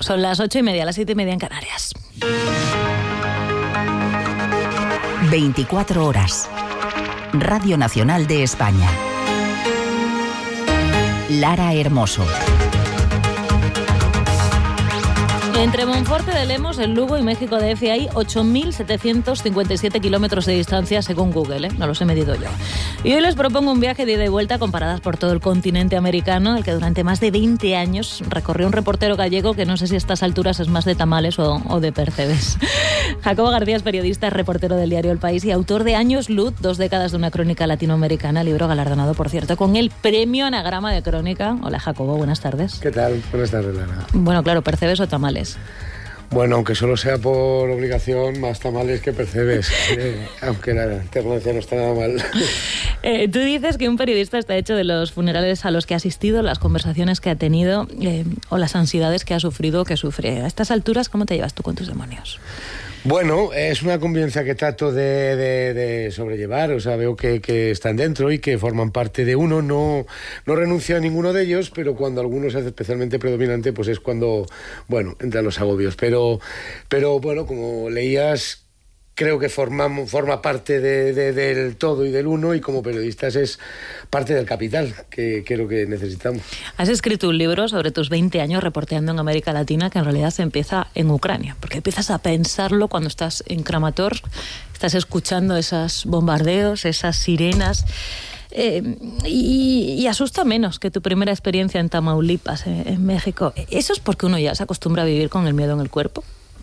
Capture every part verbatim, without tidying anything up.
Son las ocho y media, las siete y media en Canarias. veinticuatro horas. Radio Nacional de España. Lara Hermoso. Entre Monforte de Lemos, el Lugo y México D F hay ocho mil setecientos cincuenta y siete kilómetros de distancia según Google, ¿eh? No los he medido yo. Y hoy les propongo un viaje de ida y vuelta con paradas por todo el continente americano, el que durante más de veinte años recorrió un reportero gallego que no sé si a estas alturas es más de tamales o, o de percebes. Jacobo García es periodista, es reportero del diario El País y autor de Años Luz, dos décadas de una crónica latinoamericana, libro galardonado, por cierto, con el premio Anagrama de Crónica. Hola, Jacobo, buenas tardes. ¿Qué tal? Buenas tardes, Lara. Bueno, claro, percebes o tamales. Bueno, aunque solo sea por obligación, más tamales que percebes, eh, aunque la alternancia no está nada mal. Eh, tú dices que un periodista está hecho de los funerales a los que ha asistido, las conversaciones que ha tenido eh, o las ansiedades que ha sufrido o que sufre. A estas alturas, ¿cómo te llevas tú con tus demonios? Bueno, es una convivencia que trato de, de, de sobrellevar, o sea, veo que, que están dentro y que forman parte de uno, no, no renuncio a ninguno de ellos, pero cuando alguno se hace especialmente predominante, pues es cuando, bueno, entran los agobios, pero, pero bueno, como leías, creo que formamos, forma parte de, de, del todo y del uno, y como periodistas es parte del capital que, que es lo que necesitamos. Has escrito un libro sobre tus veinte años reporteando en América Latina, que en realidad se empieza en Ucrania, porque empiezas a pensarlo cuando estás en Kramatorsk, estás escuchando esos bombardeos, esas sirenas, eh, y, y asusta menos que tu primera experiencia en Tamaulipas, eh, en México. ¿Eso es porque uno ya se acostumbra a vivir con el miedo en el cuerpo?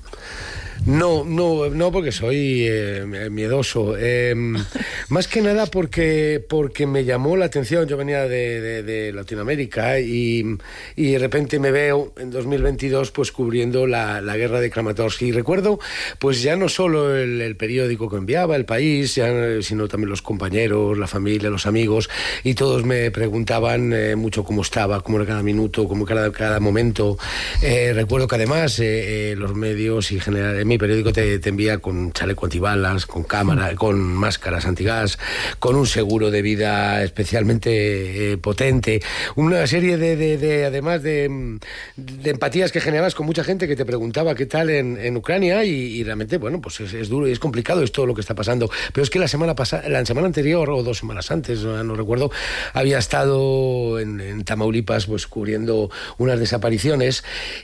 No, no, no, porque soy eh, miedoso. Eh, más que nada porque, porque me llamó la atención. Yo venía de, de, de Latinoamérica y, y de repente me veo en dos mil veintidós pues cubriendo la, la guerra de Kramatorsk. Y recuerdo pues ya no solo el, el periódico que enviaba, El País, ya, sino también los compañeros, la familia, los amigos, y todos me preguntaban eh, mucho cómo estaba, cómo era cada minuto, cómo era cada, cada momento. Eh, recuerdo que además eh, eh, los medios y general mi periódico te, te envía con chaleco antibalas, con cámara, con máscaras antigas, con un seguro de vida especialmente eh, potente, una serie de, de, de además de, de empatías que generabas con mucha gente que te preguntaba qué tal en, en Ucrania, y, y realmente, bueno, pues es, es duro y es complicado, es todo lo que está pasando. Pero es que la semana pasada, la semana anterior o dos semanas antes, no, no recuerdo, había estado en, en Tamaulipas pues cubriendo unas desapariciones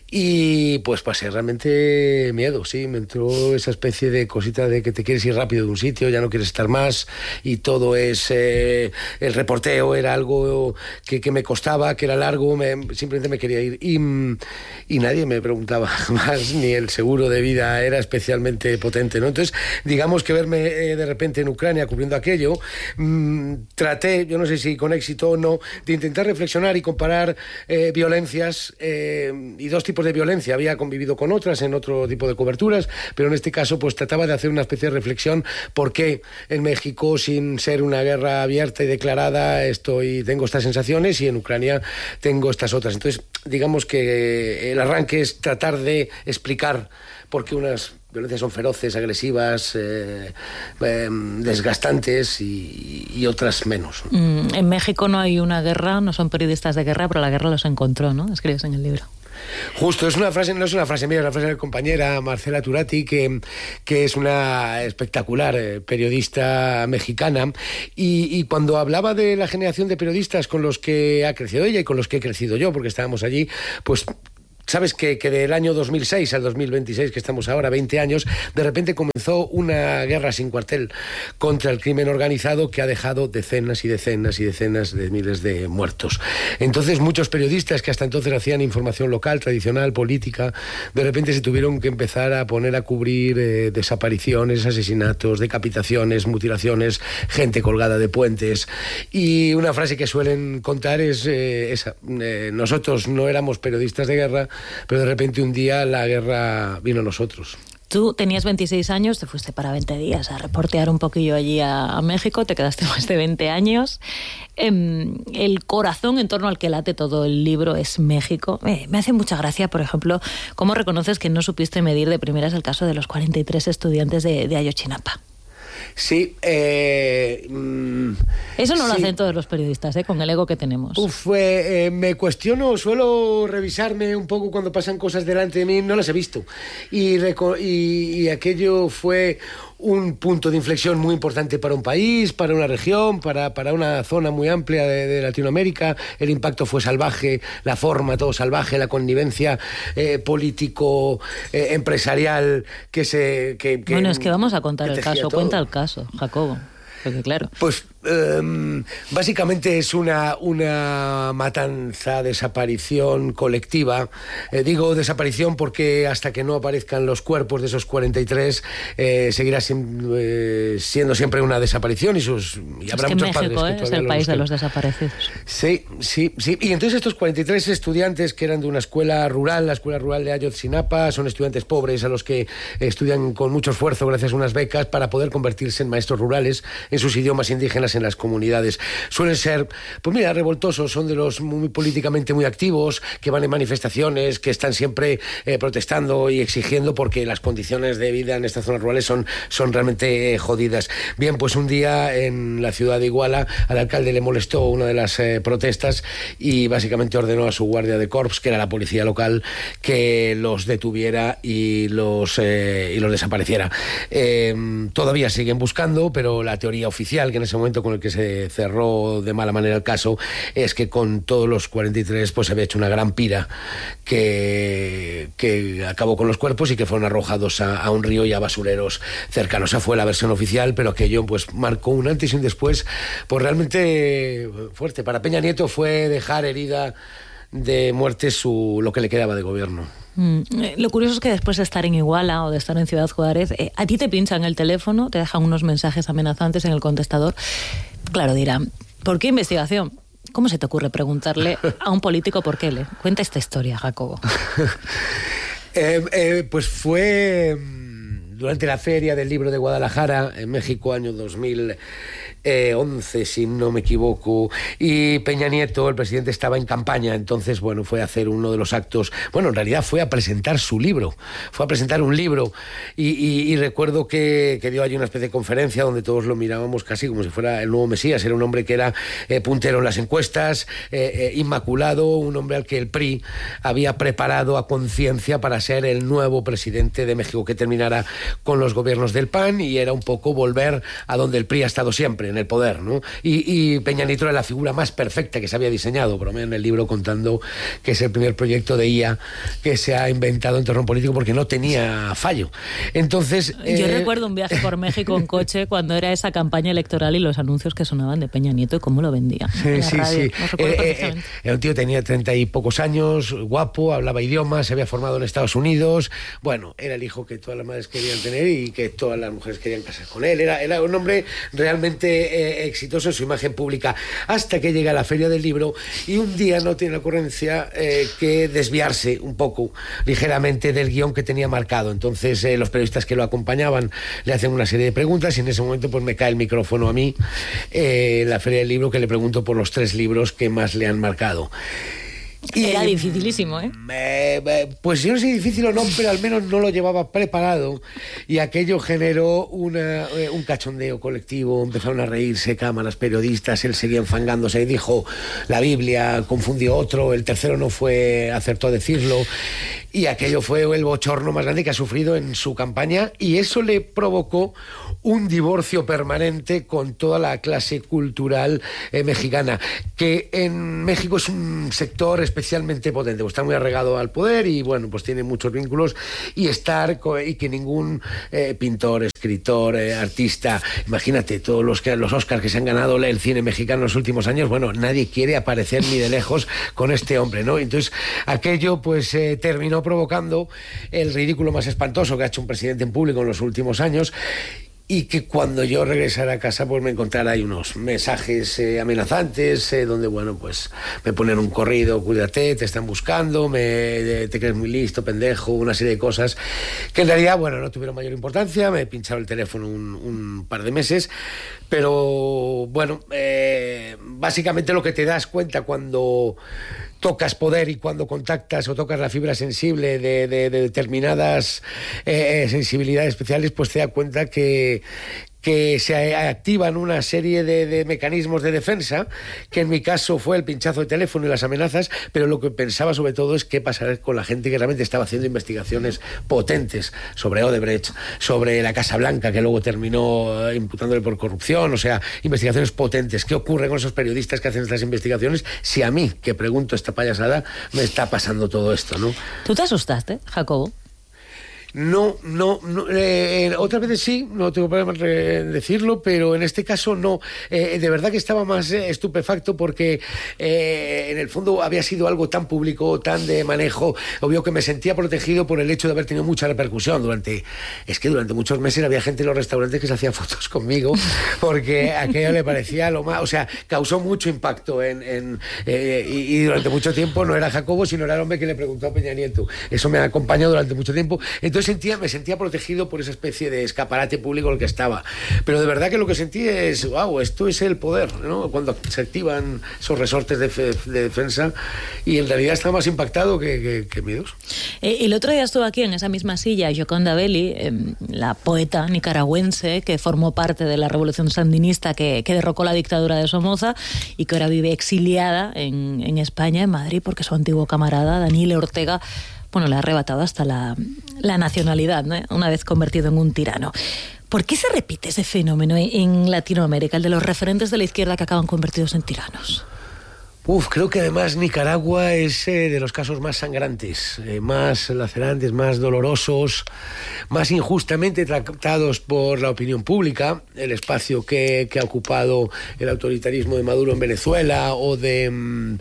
y pues pasé realmente miedo, sí. Me entró esa especie de cosita de que te quieres ir rápido de un sitio, ya no quieres estar más, y todo es... Eh, el reporteo era algo que, que me costaba, que era largo, me, simplemente me quería ir. Y, y nadie me preguntaba más, ni el seguro de vida era especialmente potente, ¿no? Entonces, digamos que verme eh, de repente en Ucrania cubriendo aquello, mmm, traté, yo no sé si con éxito o no, de intentar reflexionar y comparar eh, violencias eh, y dos tipos de violencia. Había convivido con otras en otro tipo de coberturas, pero en este caso pues trataba de hacer una especie de reflexión por qué en México, sin ser una guerra abierta y declarada, estoy tengo estas sensaciones, y en Ucrania tengo estas otras. Entonces, digamos que el arranque es tratar de explicar por qué unas violencias son feroces, agresivas, eh, eh, desgastantes y, y otras menos. Mm, en México no hay una guerra, no son periodistas de guerra, pero la guerra los encontró, ¿no? Escribes en el libro. Justo, es una frase, no es una frase mía, es una frase de mi compañera Marcela Turati, que, que es una espectacular eh, periodista mexicana, y, y cuando hablaba de la generación de periodistas con los que ha crecido ella y con los que he crecido yo, porque estábamos allí, pues... Sabes que, que del año dos mil seis al dos mil veintiséis, que estamos ahora, veinte años, de repente comenzó una guerra sin cuartel contra el crimen organizado que ha dejado decenas y decenas y decenas de miles de muertos. Entonces, muchos periodistas que hasta entonces hacían información local, tradicional, política, de repente se tuvieron que empezar a poner a cubrir eh, desapariciones, asesinatos, decapitaciones, mutilaciones, gente colgada de puentes. Y una frase que suelen contar es eh, esa. Eh, nosotros no éramos periodistas de guerra, pero de repente un día la guerra vino a nosotros. Tú tenías veintiséis años, te fuiste para veinte días a reportear un poquillo allí a, a México, te quedaste más de veinte años. Eh, el corazón en torno al que late todo el libro es México. Eh, me hace mucha gracia, por ejemplo, cómo reconoces que no supiste medir de primeras el caso de los cuarenta y tres estudiantes de, de Ayotzinapa. Sí. Eh, mm, Eso no lo sí. hacen todos los periodistas, ¿eh? Con el ego que tenemos. Uf, eh, eh, me cuestiono, suelo revisarme un poco cuando pasan cosas delante de mí, no las he visto. Y, reco- y, y aquello fue un punto de inflexión muy importante para un país, para una región, para, para una zona muy amplia de, de Latinoamérica. El impacto fue salvaje, la forma todo salvaje, la connivencia eh, político, eh, empresarial que se... Que, que, bueno, es que vamos a contar el caso. todo. Cuenta el caso, Jacobo. Porque claro... Pues um, básicamente es una, una matanza, desaparición colectiva. Eh, digo desaparición porque hasta que no aparezcan los cuerpos de esos cuarenta y tres eh, seguirá sin, eh, siendo siempre una desaparición y, sus, y habrá es que muchos México padres que ¿eh? es el país busquen. de los desaparecidos. Sí, sí, sí. Y entonces estos cuarenta y tres estudiantes que eran de una escuela rural, la escuela rural de Ayotzinapa, son estudiantes pobres a los que estudian con mucho esfuerzo gracias a unas becas para poder convertirse en maestros rurales en sus idiomas indígenas en las comunidades. Suelen ser, pues mira, revoltosos, son de los muy políticamente muy activos, que van en manifestaciones, que están siempre eh, protestando y exigiendo porque las condiciones de vida en estas zonas rurales son, son realmente eh, jodidas. Bien, pues un día en la ciudad de Iguala al alcalde le molestó una de las eh, protestas y básicamente ordenó a su guardia de corps, que era la policía local, que los detuviera y los, eh, y los desapareciera. Eh, todavía siguen buscando, pero la teoría oficial, que en ese momento con el que se cerró de mala manera el caso, es que con todos los cuarenta y tres pues se había hecho una gran pira que, que acabó con los cuerpos y que fueron arrojados a, a un río y a basureros cercanos. Esa fue la versión oficial, pero aquello pues marcó un antes y un después pues realmente fuerte. Para Peña Nieto fue dejar herida de muerte su, lo que le quedaba de gobierno. Mm. Lo curioso es que después de estar en Iguala o de estar en Ciudad Juárez, eh, a ti te pinchan el teléfono, te dejan unos mensajes amenazantes en el contestador. Claro, dirán, ¿por qué investigación? ¿Cómo se te ocurre preguntarle a un político por qué le? Cuenta esta historia, Jacobo. eh, eh, pues fue durante la Feria del Libro de Guadalajara, en México, año dos mil once, si no me equivoco, y Peña Nieto, el presidente, estaba en campaña, entonces, bueno, fue a hacer uno de los actos, bueno, en realidad fue a presentar su libro, fue a presentar un libro, y, y, y recuerdo que, que dio allí una especie de conferencia donde todos lo mirábamos casi como si fuera el nuevo Mesías. Era un hombre que era eh, puntero en las encuestas, eh, eh, inmaculado, un hombre al que el P R I había preparado a conciencia para ser el nuevo presidente de México, que terminara con los gobiernos del P A N, y era un poco volver a donde el P R I ha estado siempre, en el poder, ¿no? Y, y Peña Nieto era la figura más perfecta que se había diseñado, por lo menos en el libro contando que es el primer proyecto de I A que se ha inventado en terreno político porque no tenía fallo. Entonces... Yo eh... recuerdo un viaje por México en coche cuando era esa campaña electoral y los anuncios que sonaban de Peña Nieto y cómo lo vendía. Sí, sí, radio. sí. Eh, eh, eh, un tío tenía treinta y pocos años, guapo, hablaba idiomas, se había formado en Estados Unidos. Bueno, era el hijo que todas las madres querían tener y que todas las mujeres querían casar con él. Era, era un hombre realmente eh, exitoso en su imagen pública, hasta que llega a la Feria del Libro y un día no tiene la ocurrencia eh, que desviarse un poco, ligeramente, del guión que tenía marcado. Entonces eh, los periodistas que lo acompañaban le hacen una serie de preguntas y en ese momento pues me cae el micrófono a mí eh, en la Feria del Libro, que le pregunto por los tres libros que más le han marcado. Y era dificilísimo, ¿eh? Eh, Pues yo no sé si difícil o no, pero al menos no lo llevaba preparado y aquello generó una, eh, un cachondeo colectivo. Empezaron a reírse cámaras, periodistas, él seguía enfangándose y dijo la Biblia, confundió otro, el tercero no fue, acertó a decirlo, y aquello fue el bochorno más grande que ha sufrido en su campaña, y eso le provocó un divorcio permanente con toda la clase cultural eh, mexicana, que en México es un sector especialmente potente, pues está muy arraigado al poder y bueno, pues tiene muchos vínculos, y estar y que ningún eh, pintor, escritor, eh, artista, imagínate todos los que los Oscars que se han ganado el cine mexicano en los últimos años, bueno, nadie quiere aparecer ni de lejos con este hombre, ¿no? Entonces aquello pues eh, terminó provocando el ridículo más espantoso que ha hecho un presidente en público en los últimos años. Y que cuando yo regresara a casa pues me encontrara ahí unos mensajes eh, amenazantes eh, donde, bueno, pues me ponen un corrido, cuídate, te están buscando, me, eh, te crees muy listo, pendejo, una serie de cosas que en realidad, bueno, no tuvieron mayor importancia. Me pincharon el teléfono un, un par de meses, pero bueno, eh, básicamente lo que te das cuenta cuando tocas poder y cuando contactas o tocas la fibra sensible de, de, de determinadas eh, sensibilidades especiales, pues te das cuenta que que se activan una serie de, de mecanismos de defensa, que en mi caso fue el pinchazo de teléfono y las amenazas, pero lo que pensaba sobre todo es qué pasará con la gente que realmente estaba haciendo investigaciones potentes sobre Odebrecht, sobre la Casa Blanca, que luego terminó imputándole por corrupción, o sea, investigaciones potentes. ¿Qué ocurre con esos periodistas que hacen estas investigaciones si a mí, que pregunto esta payasada, me está pasando todo esto, ¿no? ¿Tú te asustaste, Jacobo? No, no, no eh, otras veces sí, no tengo problema en decirlo, pero en este caso no. Eh, de verdad que estaba más eh, estupefacto porque eh, en el fondo había sido algo tan público, tan de manejo. Obvio que me sentía protegido por el hecho de haber tenido mucha repercusión durante... Es que durante muchos meses había gente en los restaurantes que se hacía fotos conmigo porque aquello le parecía lo más... O sea, causó mucho impacto en... en eh, y, y durante mucho tiempo no era Jacobo, sino era el hombre que le preguntó a Peña Nieto. Eso me ha acompañado durante mucho tiempo. Entonces Sentía, me sentía protegido por esa especie de escaparate público en el que estaba. Pero de verdad que lo que sentí es, wow, esto es el poder, ¿no? Cuando se activan esos resortes de, fe, de defensa, y en realidad estaba más impactado que, que, que miedos. Eh, el otro día estuvo aquí en esa misma silla Gioconda Belli, eh, la poeta nicaragüense que formó parte de la revolución sandinista que, que derrocó la dictadura de Somoza y que ahora vive exiliada en, en España, en Madrid, porque su antiguo camarada Daniel Ortega, bueno, le ha arrebatado hasta la, la nacionalidad, ¿no? Una vez convertido en un tirano. ¿Por qué se repite ese fenómeno en Latinoamérica, el de los referentes de la izquierda que acaban convertidos en tiranos? Uf, creo que además Nicaragua es eh, de los casos más sangrantes, eh, más lacerantes, más dolorosos, más injustamente tratados por la opinión pública, el espacio que, que ha ocupado el autoritarismo de Maduro en Venezuela o de, mm,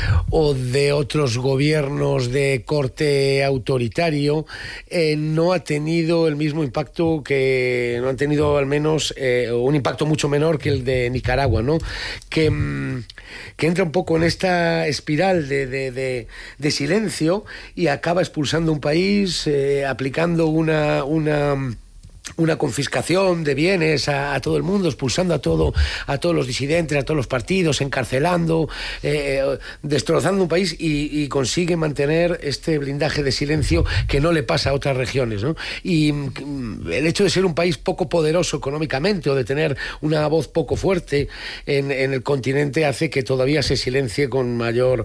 o de otros gobiernos de corte autoritario, eh, no ha tenido el mismo impacto que, no han tenido al menos eh, un impacto mucho menor que el de Nicaragua, ¿no? Que, mm, que entra un poco en esta espiral de, de, de, de silencio y acaba expulsando un país, eh, aplicando una... una una confiscación de bienes a, a todo el mundo, expulsando a todo a todos los disidentes, a todos los partidos, encarcelando, eh, destrozando un país y, y consigue mantener este blindaje de silencio que no le pasa a otras regiones, ¿no? Y mm, el hecho de ser un país poco poderoso económicamente o de tener una voz poco fuerte en, en el continente hace que todavía se silencie con mayor...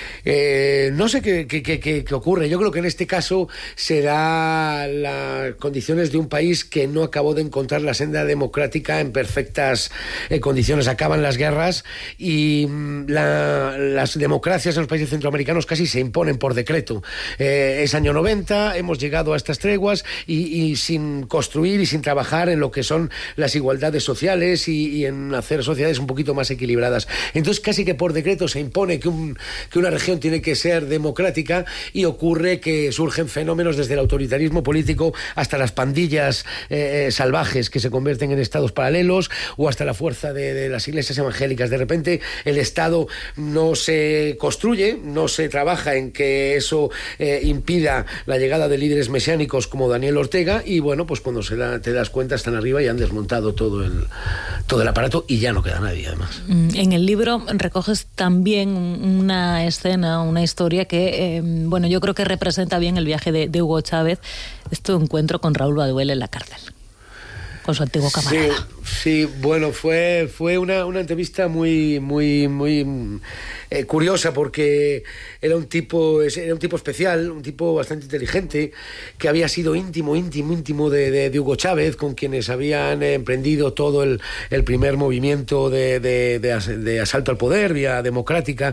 Eh, no sé qué, qué, qué, qué ocurre. Yo creo que en este caso será las condiciones de un país que no acabó de encontrar la senda democrática en perfectas eh, condiciones. Acaban las guerras y mm, la, las democracias en los países centroamericanos casi se imponen por decreto. Eh, es año noventa, hemos llegado a estas treguas y, y sin construir y sin trabajar en lo que son las igualdades sociales y, y en hacer sociedades un poquito más equilibradas. Entonces casi que por decreto se impone que, un, que una región tiene que ser democrática y ocurre que surgen fenómenos desde el autoritarismo político hasta las pandillas eh, salvajes que se convierten en estados paralelos o hasta la fuerza de, de las iglesias evangélicas. De repente el Estado no se construye, no se trabaja en que eso eh, impida la llegada de líderes mesiánicos como Daniel Ortega y bueno, pues cuando se da, te das cuenta están arriba y han desmontado todo el, todo el aparato y ya no queda nadie además. En el libro recoges también una escena, una historia que, eh, bueno, yo creo que representa bien el viaje de, de Hugo Chávez, este encuentro con Raúl Baduel en la cárcel, con su antiguo camarada. Sí, sí, bueno, fue, fue una, una entrevista muy, muy, muy eh, curiosa porque era un tipo, era un tipo especial, un tipo bastante inteligente, que había sido íntimo, íntimo, íntimo de, de, de Hugo Chávez, con quienes habían emprendido todo el, el primer movimiento de, de, de, de asalto al poder, vía democrática,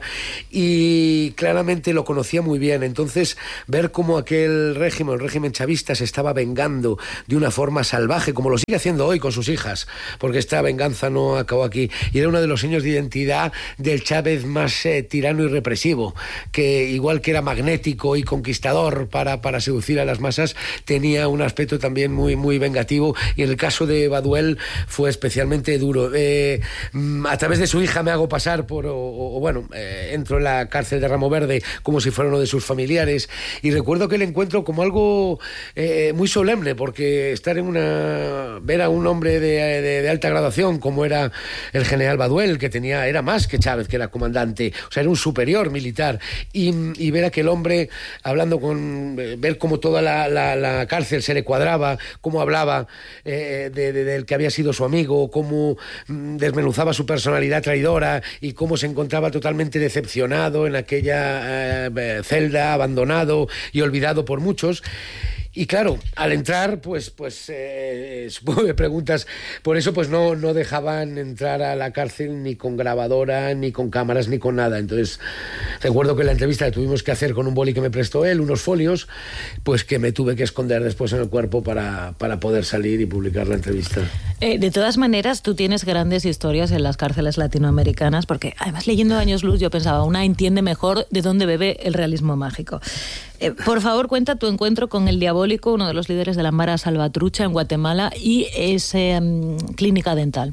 y claramente lo conocía muy bien. Entonces, ver cómo aquel régimen, el régimen chavista, se estaba vengando de una forma salvaje, como lo sigue haciendo hoy con sus hijas, porque esta venganza no acabó aquí, y era uno de los signos de identidad del Chávez más eh, tirano y represivo, que igual que era magnético y conquistador para, para seducir a las masas, tenía un aspecto también muy, muy vengativo, y en el caso de Baduel fue especialmente duro. Eh, a través de su hija me hago pasar por, o, o bueno, eh, entro en la cárcel de Ramo Verde como si fuera uno de sus familiares, y recuerdo que el encuentro como algo eh, muy solemne, porque estar en una... ver a un hombre de, de de, de alta graduación, como era el general Baduel, que tenía, era más que Chávez, que era comandante, o sea, era un superior militar, y, y ver a aquel hombre hablando con, ver cómo toda la, la, la cárcel se le cuadraba, cómo hablaba eh, de, de, del que había sido su amigo, cómo mm, desmenuzaba su personalidad traidora y cómo se encontraba totalmente decepcionado en aquella eh, celda, abandonado y olvidado por muchos. Y claro, al entrar, pues, pues eh, supongo que preguntas, por eso pues no, no dejaban entrar a la cárcel ni con grabadora, ni con cámaras, ni con nada. Entonces, recuerdo que en la entrevista que tuvimos que hacer con un boli que me prestó él, unos folios, pues que me tuve que esconder después en el cuerpo para, para poder salir y publicar la entrevista. Eh, de todas maneras, tú tienes grandes historias en las cárceles latinoamericanas, porque además leyendo Años Luz yo pensaba, una entiende mejor de dónde bebe el realismo mágico. Eh, por favor, cuenta tu encuentro con el Diabólico, uno de los líderes de la Mara Salvatrucha en Guatemala, y esa um, clínica dental.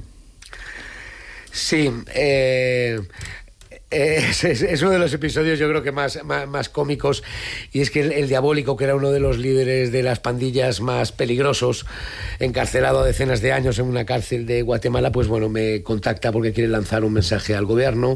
Sí, eh... Es, es, es uno de los episodios yo creo que más, más, más cómicos, y es que el, el Diabólico, que era uno de los líderes de las pandillas más peligrosos, encarcelado a decenas de años en una cárcel de Guatemala, pues bueno, me contacta porque quiere lanzar un mensaje al gobierno.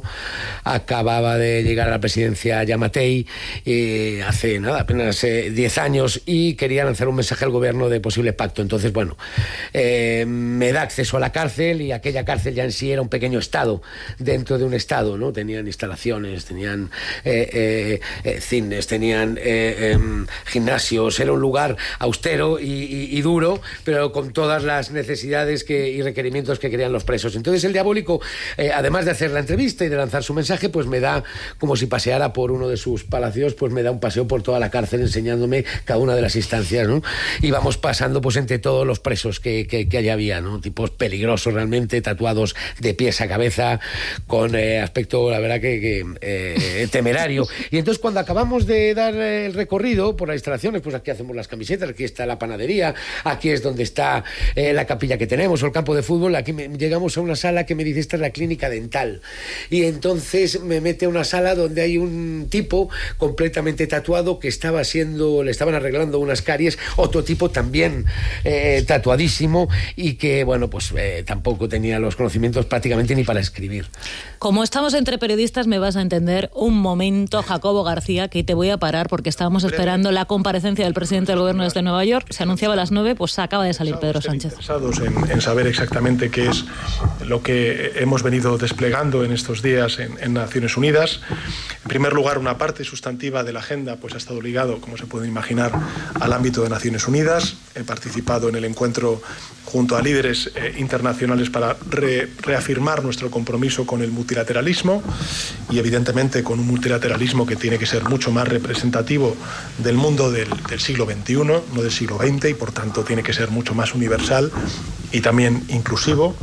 Acababa de llegar a la presidencia Yamatei eh, hace nada, apenas eh, diez años, y quería lanzar un mensaje al gobierno de posible pacto. Entonces, bueno, eh, me da acceso a la cárcel, y aquella cárcel ya en sí era un pequeño estado dentro de un estado, ¿no? Tenían instalaciones, tenían eh, eh, eh, cines, tenían eh, eh, gimnasios, era un lugar austero y, y, y duro, pero con todas las necesidades que, y requerimientos que querían los presos. Entonces el Diabólico, eh, además de hacer la entrevista y de lanzar su mensaje, pues me da, como si paseara por uno de sus palacios, pues me da un paseo por toda la cárcel enseñándome cada una de las instancias, ¿no? Y vamos pasando pues entre todos los presos que, que, que allá había, ¿no? Tipos peligrosos realmente, tatuados de pies a cabeza, con eh, aspecto, la verdad, que, que eh, temerario. Y entonces cuando acabamos de dar el recorrido por las instalaciones, pues aquí hacemos las camisetas, aquí está la panadería, aquí es donde está eh, la capilla que tenemos, o el campo de fútbol. Aquí me, llegamos a una sala que me dice, esta es la clínica dental, y entonces me mete a una sala donde hay un tipo completamente tatuado que estaba siendo, le estaban arreglando unas caries, otro tipo también eh, tatuadísimo, y que bueno, pues eh, tampoco tenía los conocimientos prácticamente ni para escribir. Como estamos entre periodistas, me vas a entender un momento, Jacobo García, que te voy a parar porque estábamos esperando la comparecencia del presidente del gobierno desde Nueva York. Se anunciaba a las nueve, pues acaba de salir Pedro Sánchez. Interesados en, en saber exactamente qué es lo que hemos venido desplegando en estos días en, en Naciones Unidas. En primer lugar, una parte sustantiva de la agenda pues ha estado ligado, como se pueden imaginar, al ámbito de Naciones Unidas. He participado en el encuentro junto a líderes eh, internacionales para re, reafirmar nuestro compromiso con el multilateralismo, y evidentemente con un multilateralismo que tiene que ser mucho más representativo del mundo del, del siglo veintiuno, no del siglo veinte, y por tanto tiene que ser mucho más universal y también inclusivo.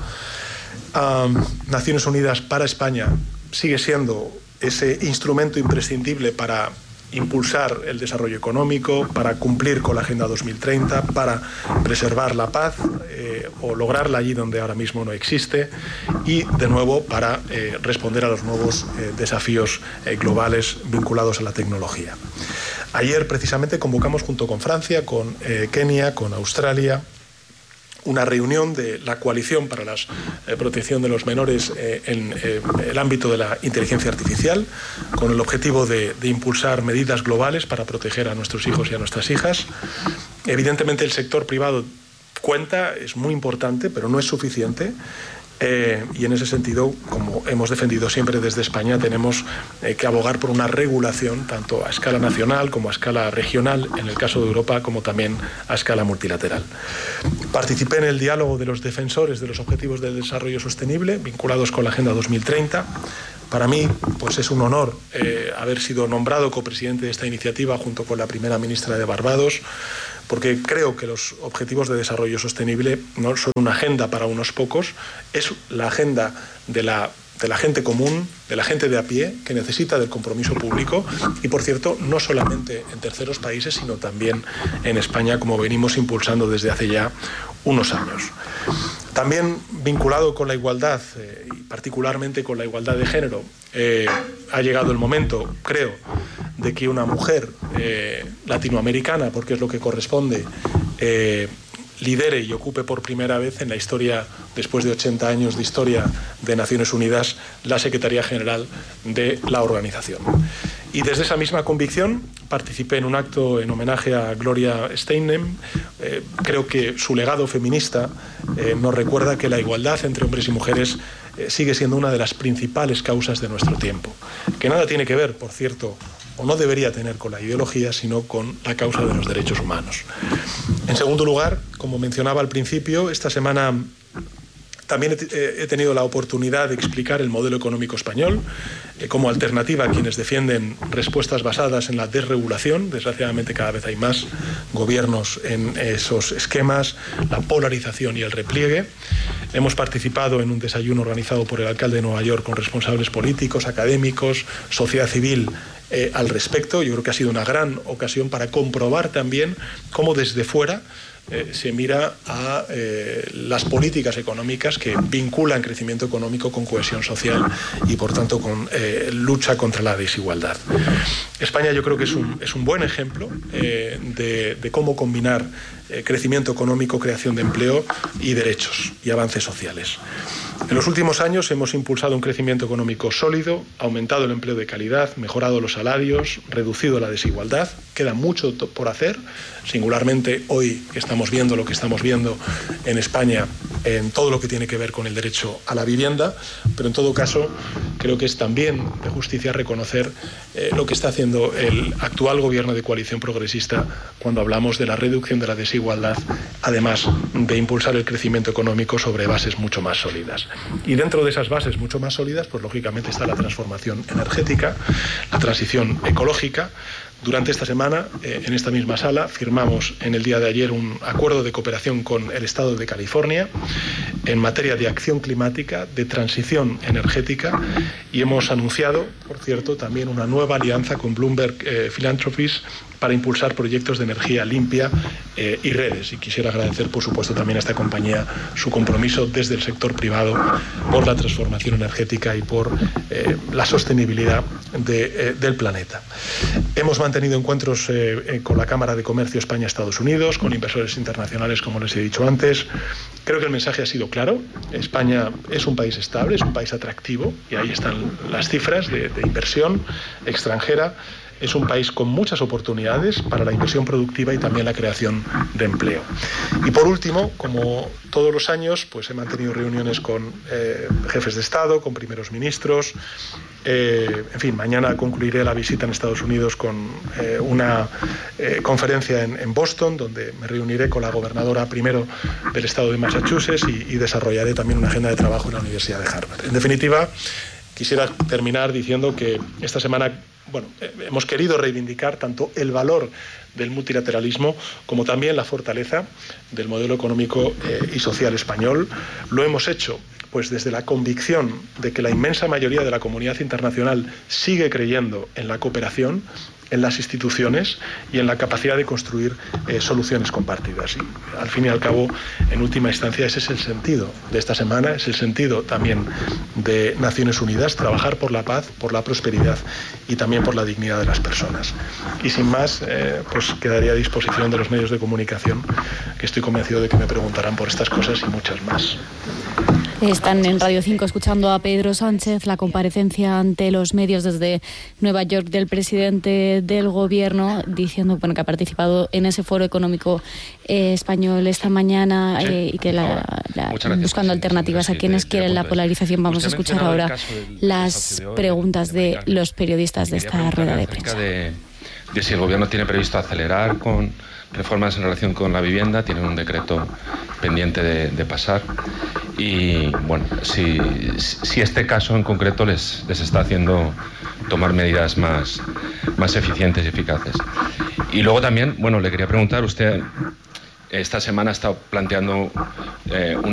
Um, Naciones Unidas para España sigue siendo ese instrumento imprescindible para impulsar el desarrollo económico, para cumplir con la Agenda dos mil treinta, para preservar la paz eh, o lograrla allí donde ahora mismo no existe, y de nuevo para eh, responder a los nuevos eh, desafíos eh, globales vinculados a la tecnología. Ayer precisamente convocamos junto con Francia, con eh, Kenia, con Australia, una reunión de la coalición para la eh, protección de los menores eh, en eh, el ámbito de la inteligencia artificial, con el objetivo de, de impulsar medidas globales para proteger a nuestros hijos y a nuestras hijas. Evidentemente el sector privado cuenta, es muy importante, pero no es suficiente. Eh, y en ese sentido, como hemos defendido siempre desde España, tenemos eh, que abogar por una regulación tanto a escala nacional como a escala regional, en el caso de Europa, como también a escala multilateral. Participé en el diálogo de los defensores de los Objetivos del Desarrollo Sostenible vinculados con la Agenda dos mil treinta. Para mí, pues es un honor eh, haber sido nombrado copresidente de esta iniciativa junto con la primera ministra de Barbados, porque creo que los Objetivos de Desarrollo Sostenible no son una agenda para unos pocos, es la agenda de la, de la gente común, de la gente de a pie, que necesita del compromiso público, y por cierto, no solamente en terceros países, sino también en España, como venimos impulsando desde hace ya unos años. También vinculado con la igualdad, eh, y particularmente con la igualdad de género, eh, ha llegado el momento, creo, de que una mujer eh, latinoamericana, porque es lo que corresponde, eh, lidere y ocupe por primera vez en la historia, después de ochenta años de historia de Naciones Unidas, la Secretaría General de la organización. Y desde esa misma convicción participé en un acto en homenaje a Gloria Steinem. Eh, creo que su legado feminista eh, nos recuerda que la igualdad entre hombres y mujeres eh, sigue siendo una de las principales causas de nuestro tiempo, que nada tiene que ver, por cierto, o no debería tener con la ideología, sino con la causa de los derechos humanos. En segundo lugar, como mencionaba al principio, esta semana también he tenido la oportunidad de explicar el modelo económico español eh, como alternativa a quienes defienden respuestas basadas en la desregulación. Desgraciadamente cada vez hay más gobiernos en esos esquemas, la polarización y el repliegue. Hemos participado en un desayuno organizado por el alcalde de Nueva York con responsables políticos, académicos, sociedad civil eh, al respecto. Yo creo que ha sido una gran ocasión para comprobar también cómo desde fuera Eh, se mira a eh, las políticas económicas que vinculan crecimiento económico con cohesión social y, por tanto, con eh, lucha contra la desigualdad. España yo creo que es un, es un buen ejemplo eh, de, de cómo combinar eh, crecimiento económico, creación de empleo y derechos y avances sociales. En los últimos años hemos impulsado un crecimiento económico sólido, aumentado el empleo de calidad, mejorado los salarios, reducido la desigualdad. Queda mucho por hacer, singularmente hoy que estamos viendo lo que estamos viendo en España en todo lo que tiene que ver con el derecho a la vivienda, pero en todo caso creo que es también de justicia reconocer eh, lo que está haciendo el actual gobierno de coalición progresista cuando hablamos de la reducción de la desigualdad, además de impulsar el crecimiento económico sobre bases mucho más sólidas. Y dentro de esas bases mucho más sólidas, pues lógicamente está la transformación energética, la transición ecológica. Durante esta semana, eh, en esta misma sala, firmamos en el día de ayer un acuerdo de cooperación con el Estado de California en materia de acción climática, de transición energética, y hemos anunciado, por cierto, también una nueva alianza con Bloomberg eh, Philanthropies para impulsar proyectos de energía limpia eh, y redes. Y quisiera agradecer, por supuesto, también a esta compañía su compromiso desde el sector privado por la transformación energética y por eh, la sostenibilidad de, eh, del planeta. Hemos mantenido encuentros eh, eh, con la Cámara de Comercio España-Estados Unidos, con inversores internacionales, como les he dicho antes. Creo que el mensaje ha sido claro. España es un país estable, es un país atractivo, y ahí están las cifras de, de inversión extranjera. Es un país con muchas oportunidades para la inversión productiva y también la creación de empleo. Y por último, como todos los años, pues he mantenido reuniones con eh, jefes de Estado, con primeros ministros. Eh, en fin, mañana concluiré la visita en Estados Unidos con eh, una eh, conferencia en, en Boston, donde me reuniré con la gobernadora primero del estado de Massachusetts y, y desarrollaré también una agenda de trabajo en la Universidad de Harvard. En definitiva, quisiera terminar diciendo que esta semana, bueno, hemos querido reivindicar tanto el valor del multilateralismo como también la fortaleza del modelo económico eh, y social español. Lo hemos hecho pues desde la convicción de que la inmensa mayoría de la comunidad internacional sigue creyendo en la cooperación, en las instituciones y en la capacidad de construir eh, soluciones compartidas. Y al fin y al cabo, en última instancia, ese es el sentido de esta semana, es el sentido también de Naciones Unidas, trabajar por la paz, por la prosperidad y también por la dignidad de las personas. Y sin más, eh, pues quedaría a disposición de los medios de comunicación, que estoy convencido de que me preguntarán por estas cosas y muchas más. Están en Radio cinco escuchando a Pedro Sánchez, la comparecencia ante los medios desde Nueva York del presidente del Gobierno, diciendo bueno, que ha participado en ese foro económico eh, español esta mañana sí, eh, y que la, la, gracias, buscando alternativas a quienes quieren la polarización. Vamos a escuchar ahora del, las del preguntas de los periodistas de esta rueda de prensa. De, de si el Gobierno tiene previsto acelerar con reformas en relación con la vivienda, tienen un decreto pendiente de, de pasar y bueno, si, si este caso en concreto les, les está haciendo tomar medidas más, más eficientes y eficaces. Y luego también, bueno, le quería preguntar, usted esta semana ha estado planteando eh, una